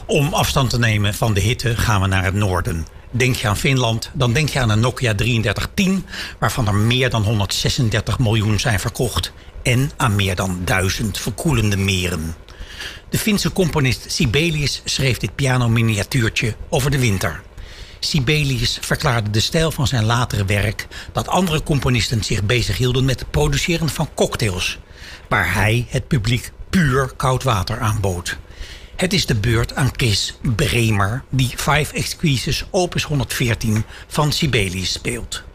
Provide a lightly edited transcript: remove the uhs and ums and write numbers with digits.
Om afstand te nemen van de hitte gaan we naar het noorden. Denk je aan Finland, dan denk je aan een Nokia 3310... waarvan er meer dan 136 miljoen zijn verkocht... en aan meer dan 1000 verkoelende meren. De Finse componist Sibelius schreef dit pianominiatuurtje over de winter. Sibelius verklaarde de stijl van zijn latere werk... dat andere componisten zich bezighielden met het produceren van cocktails... waar hij het publiek puur koud water aanbood. Het is de beurt aan Chris Bremer... die 5 Exquisite opus 114 van Sibelius speelt.